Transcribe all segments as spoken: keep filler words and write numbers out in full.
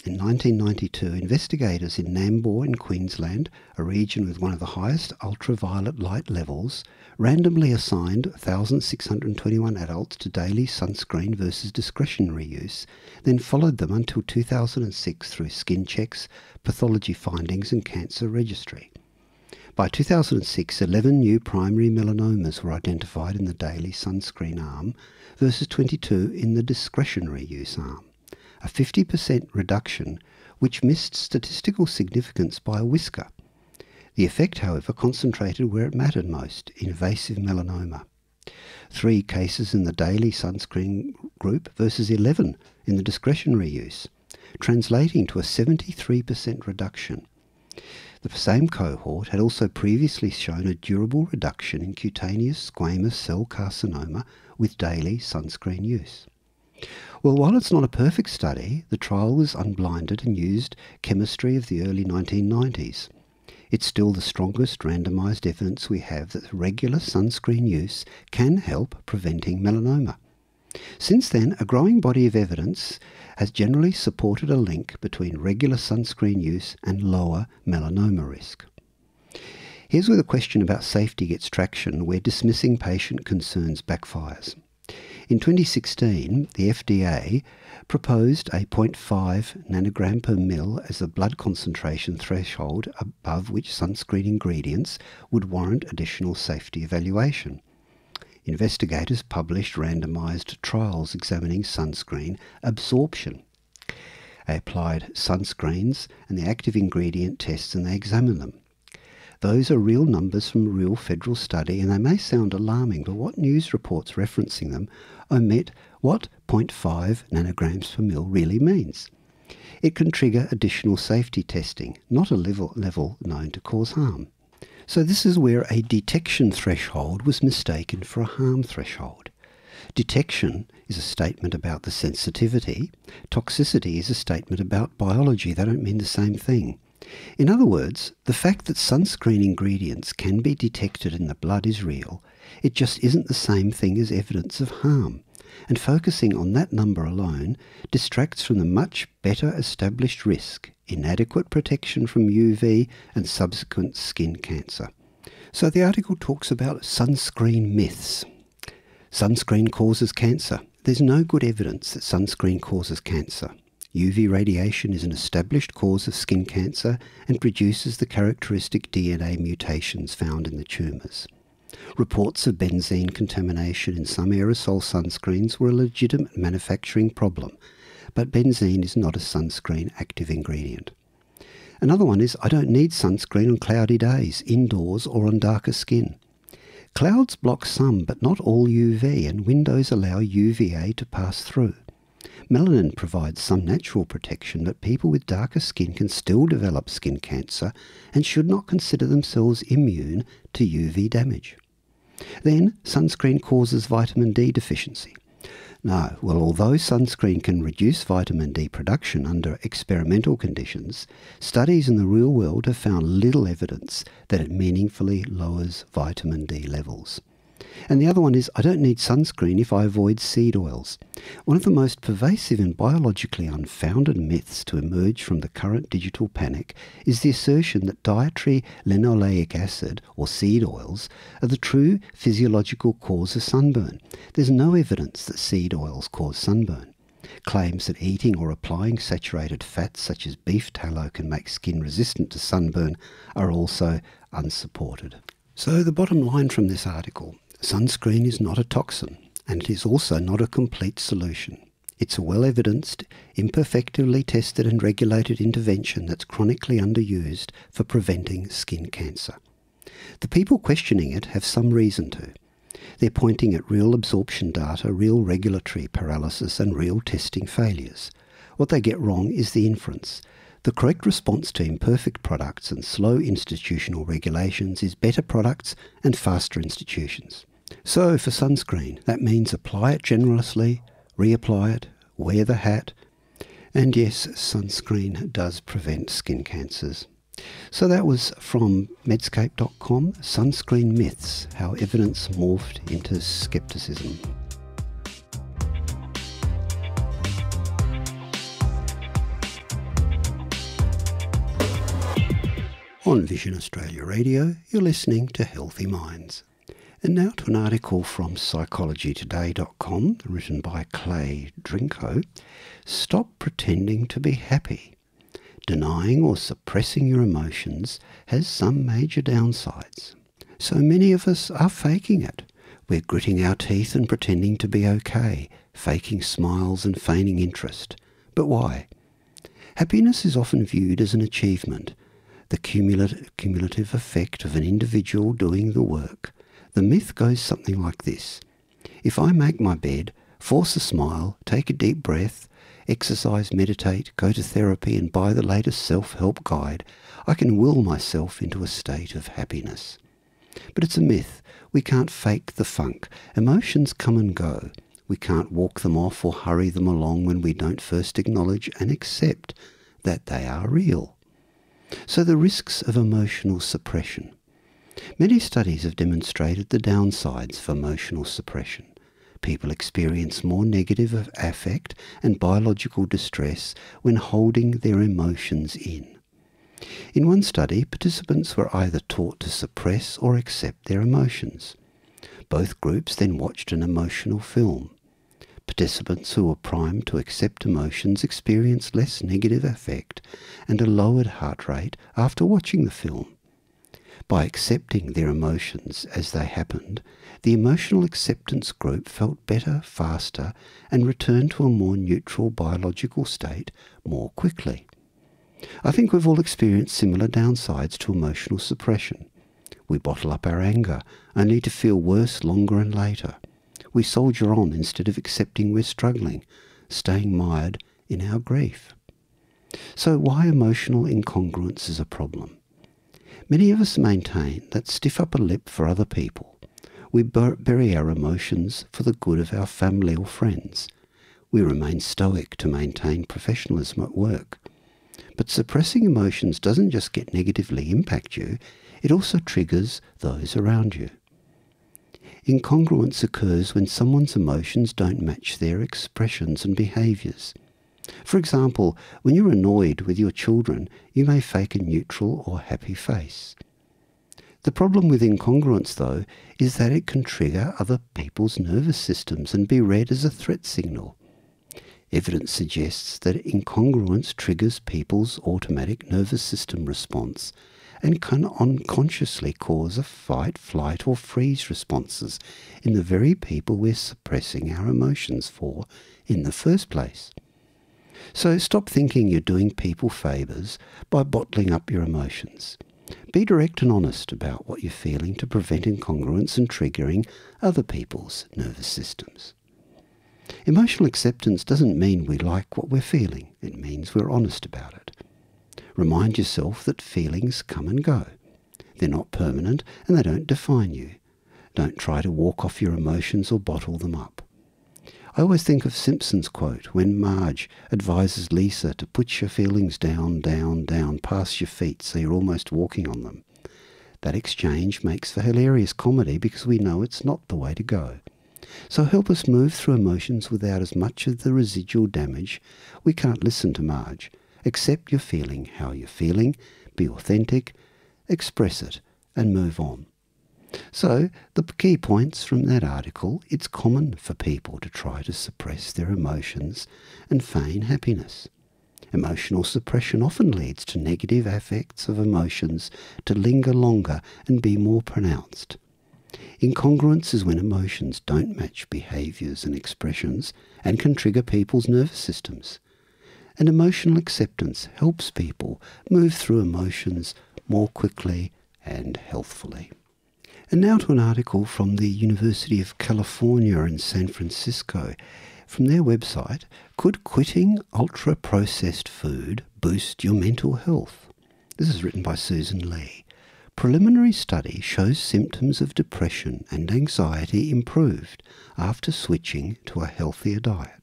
in nineteen ninety-two, investigators in Nambour in Queensland, a region with one of the highest ultraviolet light levels, randomly assigned one thousand six hundred twenty-one adults to daily sunscreen versus discretionary use, then followed them until two thousand six through skin checks, pathology findings and cancer registry. By two thousand six, eleven new primary melanomas were identified in the daily sunscreen arm versus twenty-two in the discretionary use arm, a fifty percent reduction which missed statistical significance by a whisker. The effect, however, concentrated where it mattered most, in invasive melanoma. Three cases in the daily sunscreen group versus eleven in the discretionary use, translating to a seventy-three percent reduction. The same cohort had also previously shown a durable reduction in cutaneous squamous cell carcinoma with daily sunscreen use. Well, while it's not a perfect study, the trial was unblinded and used chemistry of the early nineteen nineties. It's still the strongest randomised evidence we have that regular sunscreen use can help preventing melanoma. Since then, a growing body of evidence has generally supported a link between regular sunscreen use and lower melanoma risk. Here's where the question about safety gets traction, where dismissing patient concerns backfires. In twenty sixteen, the F D A proposed a zero point five nanogram per mil as a blood concentration threshold above which sunscreen ingredients would warrant additional safety evaluation. Investigators published randomised trials examining sunscreen absorption. They applied sunscreens and the active ingredient tests and they examined them. Those are real numbers from a real federal study, and they may sound alarming, but what news reports referencing them omit what zero point five nanograms per mil really means. It can trigger additional safety testing, not a level, level known to cause harm. So this is where a detection threshold was mistaken for a harm threshold. Detection is a statement about the sensitivity. Toxicity is a statement about biology. They don't mean the same thing. In other words, the fact that sunscreen ingredients can be detected in the blood is real. It just isn't the same thing as evidence of harm. And focusing on that number alone distracts from the much better established risk, inadequate protection from U V and subsequent skin cancer. So the article talks about sunscreen myths. Sunscreen causes cancer. There's no good evidence that sunscreen causes cancer. U V radiation is an established cause of skin cancer and produces the characteristic D N A mutations found in the tumours. Reports of benzene contamination in some aerosol sunscreens were a legitimate manufacturing problem, but benzene is not a sunscreen active ingredient. Another one is, I don't need sunscreen on cloudy days, indoors or on darker skin. Clouds block some, but not all U V, and windows allow U V A to pass through. Melanin provides some natural protection, but people with darker skin can still develop skin cancer and should not consider themselves immune to U V damage. Then, sunscreen causes vitamin D deficiency. No, well, although sunscreen can reduce vitamin D production under experimental conditions, studies in the real world have found little evidence that it meaningfully lowers vitamin D levels. And the other one is, I don't need sunscreen if I avoid seed oils. One of the most pervasive and biologically unfounded myths to emerge from the current digital panic is the assertion that dietary linoleic acid, or seed oils, are the true physiological cause of sunburn. There's no evidence that seed oils cause sunburn. Claims that eating or applying saturated fats such as beef tallow can make skin resistant to sunburn are also unsupported. So the bottom line from this article: sunscreen is not a toxin, and it is also not a complete solution. It's a well-evidenced, imperfectly tested and regulated intervention that's chronically underused for preventing skin cancer. The people questioning it have some reason to. They're pointing at real absorption data, real regulatory paralysis and real testing failures. What they get wrong is the inference. The correct response to imperfect products and slow institutional regulations is better products and faster institutions. So for sunscreen, that means apply it generously, reapply it, wear the hat, and yes, sunscreen does prevent skin cancers. So that was from medscape dot com, Sunscreen Myths, How Evidence Morphed into Skepticism. On Vision Australia Radio, you're listening to Healthy Minds. And now to an article from psychology today dot com, written by Clay Drinko. Stop pretending to be happy. Denying or suppressing your emotions has some major downsides. So many of us are faking it. We're gritting our teeth and pretending to be okay, faking smiles and feigning interest. But why? Happiness is often viewed as an achievement, the cumulative, cumulative effect of an individual doing the work. The myth goes something like this. If I make my bed, force a smile, take a deep breath, exercise, meditate, go to therapy and buy the latest self-help guide, I can will myself into a state of happiness. But it's a myth. We can't fake the funk. Emotions come and go. We can't walk them off or hurry them along when we don't first acknowledge and accept that they are real. So the risks of emotional suppression. Many studies have demonstrated the downsides of emotional suppression. People experience more negative affect and biological distress when holding their emotions in. In one study, participants were either taught to suppress or accept their emotions. Both groups then watched an emotional film. Participants who were primed to accept emotions experienced less negative affect and a lowered heart rate after watching the film. By accepting their emotions as they happened, the emotional acceptance group felt better, faster, and returned to a more neutral biological state more quickly. I think we've all experienced similar downsides to emotional suppression. We bottle up our anger, only to feel worse longer and later. We soldier on instead of accepting we're struggling, staying mired in our grief. So why emotional incongruence is a problem? Many of us maintain that stiff upper lip for other people. We bur- bury our emotions for the good of our family or friends. We remain stoic to maintain professionalism at work. But suppressing emotions doesn't just get negatively impact you, it also triggers those around you. Incongruence occurs when someone's emotions don't match their expressions and behaviours. For example, when you're annoyed with your children, you may fake a neutral or happy face. The problem with incongruence, though, is that it can trigger other people's nervous systems and be read as a threat signal. Evidence suggests that incongruence triggers people's automatic nervous system response and can unconsciously cause a fight, flight or freeze responses in the very people we're suppressing our emotions for in the first place. So stop thinking you're doing people favours by bottling up your emotions. Be direct and honest about what you're feeling to prevent incongruence and triggering other people's nervous systems. Emotional acceptance doesn't mean we like what we're feeling. It means we're honest about it. Remind yourself that feelings come and go. They're not permanent and they don't define you. Don't try to walk off your emotions or bottle them up. I always think of Simpson's quote when Marge advises Lisa to put your feelings down, down, down past your feet so you're almost walking on them. That exchange makes for hilarious comedy because we know it's not the way to go. So help us move through emotions without as much of the residual damage. We can't listen to Marge. Accept your feeling how you're feeling, be authentic, express it, and move on. So, the key points from that article: it's common for people to try to suppress their emotions and feign happiness. Emotional suppression often leads to negative affects of emotions to linger longer and be more pronounced. Incongruence is when emotions don't match behaviours and expressions and can trigger people's nervous systems. And emotional acceptance helps people move through emotions more quickly and healthfully. And now to an article from the University of California in San Francisco. From their website, could quitting ultra-processed food boost your mental health? This is written by Susan Lee. Preliminary study shows symptoms of depression and anxiety improved after switching to a healthier diet.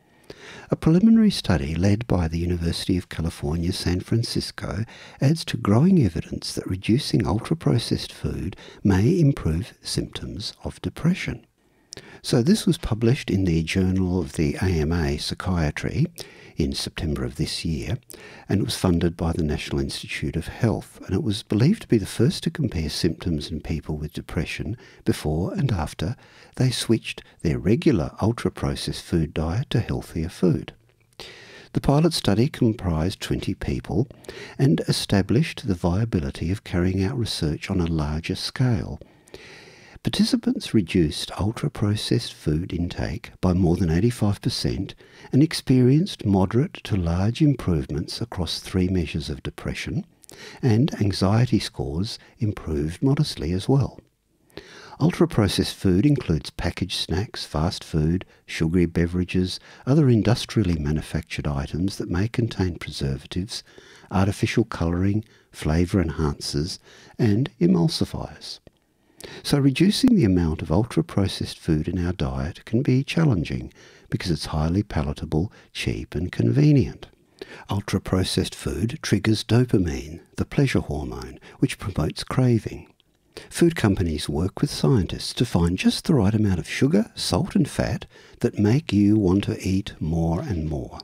A preliminary study led by the University of California, San Francisco adds to growing evidence that reducing ultra-processed food may improve symptoms of depression. So this was published in the Journal of the A M A Psychiatry in September of this year, and it was funded by the National Institute of Health, and it was believed to be the first to compare symptoms in people with depression before and after they switched their regular ultra-processed food diet to healthier food. The pilot study comprised twenty people and established the viability of carrying out research on a larger scale. Participants reduced ultra-processed food intake by more than eighty-five percent and experienced moderate to large improvements across three measures of depression, and anxiety scores improved modestly as well. Ultra-processed food includes packaged snacks, fast food, sugary beverages, other industrially manufactured items that may contain preservatives, artificial colouring, flavour enhancers, and emulsifiers. So reducing the amount of ultra-processed food in our diet can be challenging because it's highly palatable, cheap and convenient. Ultra-processed food triggers dopamine, the pleasure hormone, which promotes craving. Food companies work with scientists to find just the right amount of sugar, salt and fat that make you want to eat more and more.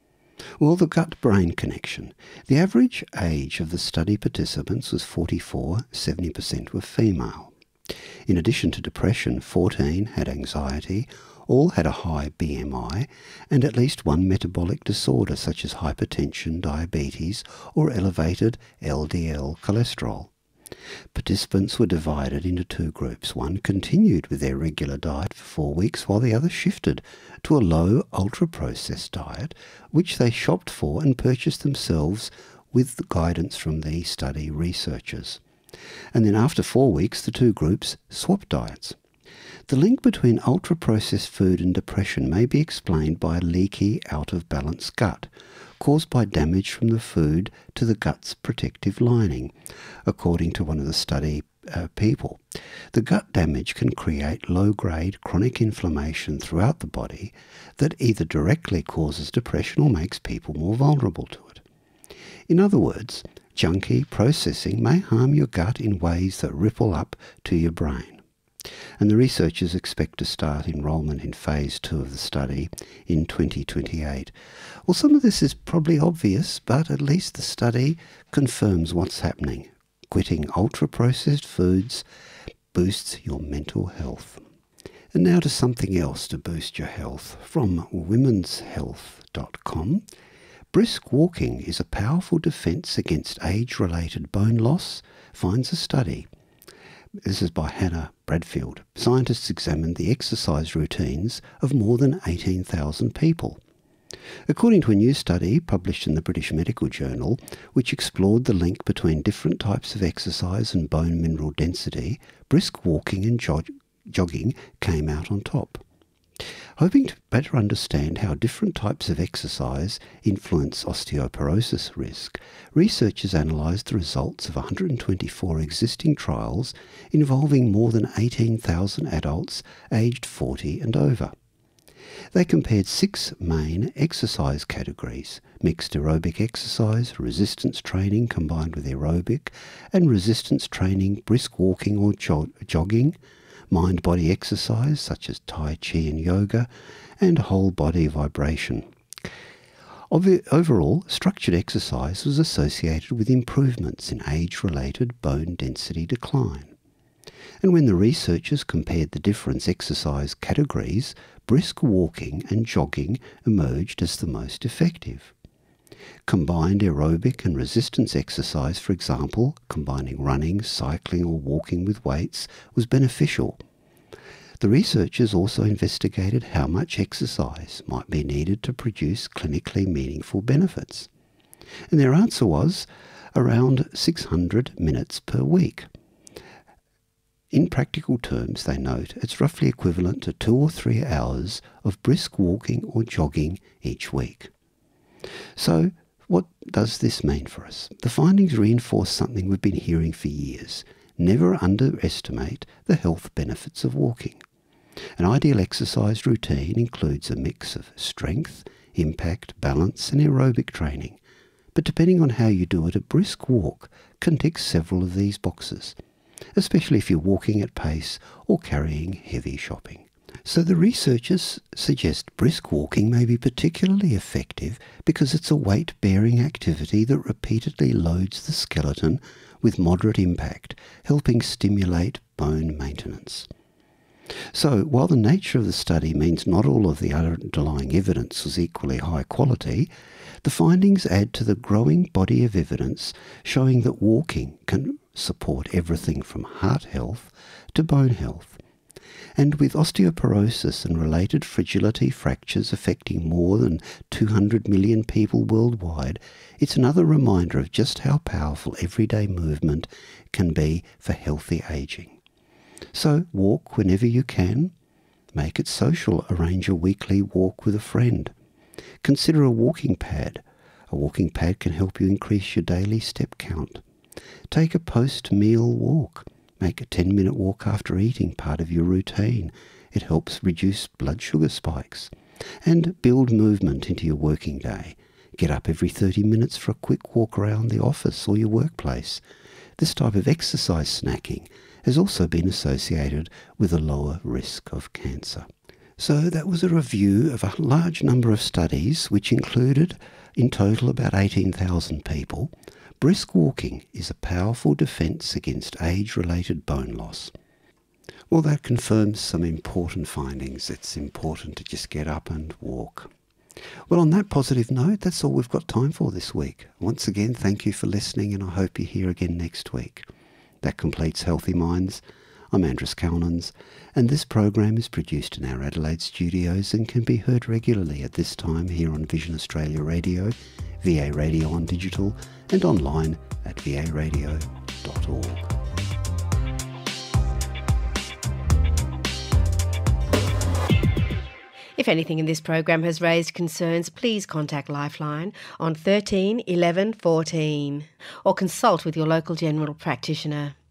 Well, the gut-brain connection. The average age of the study participants was forty-four, seventy percent were female. In addition to depression, fourteen had anxiety, all had a high B M I, and at least one metabolic disorder such as hypertension, diabetes, or elevated L D L cholesterol. Participants were divided into two groups. One continued with their regular diet for four weeks while the other shifted to a low ultra-processed diet, which they shopped for and purchased themselves with the guidance from the study researchers. And then after four weeks, the two groups swapped diets. The link between ultra-processed food and depression may be explained by a leaky, out-of-balance gut, caused by damage from the food to the gut's protective lining, according to one of the study uh, people. The gut damage can create low-grade chronic inflammation throughout the body that either directly causes depression or makes people more vulnerable to it. In other words, junky processing may harm your gut in ways that ripple up to your brain. And the researchers expect to start enrolment in phase two of the study in twenty twenty-eight. Well, some of this is probably obvious, but at least the study confirms what's happening. Quitting ultra-processed foods boosts your mental health. And now to something else to boost your health from womens health dot com. Brisk walking is a powerful defence against age-related bone loss, finds a study. This is by Hannah Bradfield. Scientists examined the exercise routines of more than eighteen thousand people. According to a new study published in the British Medical Journal, which explored the link between different types of exercise and bone mineral density, brisk walking and jog jogging came out on top. Hoping to better understand how different types of exercise influence osteoporosis risk, researchers analysed the results of one hundred twenty-four existing trials involving more than eighteen thousand adults aged forty and over. They compared six main exercise categories: mixed aerobic exercise, resistance training combined with aerobic, and resistance training, brisk walking or jog jogging, mind-body exercise such as Tai Chi and yoga, and whole-body vibration. Overall, structured exercise was associated with improvements in age-related bone density decline. And when the researchers compared the different exercise categories, brisk walking and jogging emerged as the most effective. Combined aerobic and resistance exercise, for example, combining running, cycling or walking with weights, was beneficial. The researchers also investigated how much exercise might be needed to produce clinically meaningful benefits. And their answer was around six hundred minutes per week. In practical terms, they note, it's roughly equivalent to two or three hours of brisk walking or jogging each week. So, what does this mean for us? The findings reinforce something we've been hearing for years. Never underestimate the health benefits of walking. An ideal exercise routine includes a mix of strength, impact, balance and aerobic training. But depending on how you do it, a brisk walk can tick several of these boxes, especially if you're walking at pace or carrying heavy shopping. So the researchers suggest brisk walking may be particularly effective because it's a weight-bearing activity that repeatedly loads the skeleton with moderate impact, helping stimulate bone maintenance. So while the nature of the study means not all of the underlying evidence was equally high quality, the findings add to the growing body of evidence showing that walking can support everything from heart health to bone health. And with osteoporosis and related fragility fractures affecting more than two hundred million people worldwide, it's another reminder of just how powerful everyday movement can be for healthy aging. So walk whenever you can. Make it social. Arrange a weekly walk with a friend. Consider a walking pad. A walking pad can help you increase your daily step count. Take a post-meal walk. Make a ten-minute walk after eating part of your routine. It helps reduce blood sugar spikes. And build movement into your working day. Get up every thirty minutes for a quick walk around the office or your workplace. This type of exercise snacking has also been associated with a lower risk of cancer. So that was a review of a large number of studies which included in total about eighteen thousand people. Brisk walking is a powerful defence against age-related bone loss. Well, that confirms some important findings. It's important to just get up and walk. Well, on that positive note, that's all we've got time for this week. Once again, thank you for listening, and I hope you're here again next week. That completes Healthy Minds. I'm Andrew Calnans, and this program is produced in our Adelaide studios and can be heard regularly at this time here on Vision Australia Radio, V A Radio on digital, and online at v a radio dot org. If anything in this program has raised concerns, please contact Lifeline on thirteen eleven fourteen or consult with your local general practitioner.